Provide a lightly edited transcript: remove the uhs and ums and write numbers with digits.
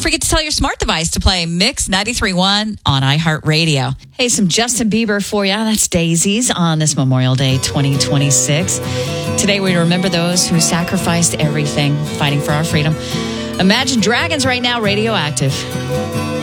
forget to tell your smart device to play Mix 93.1 on iHeartRadio. Hey, some Justin Bieber for you. That's Daisies on this Memorial Day 2026. Today we remember those who sacrificed everything fighting for our freedom. Imagine Dragons right now, Radioactive.